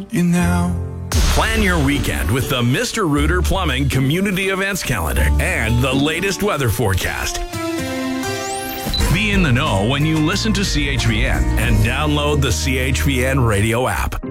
you now. Plan your weekend with the Mr. Rooter Plumbing Community Events Calendar and the latest weather forecast. Be in the know when you listen to CHVN and download the CHVN radio app.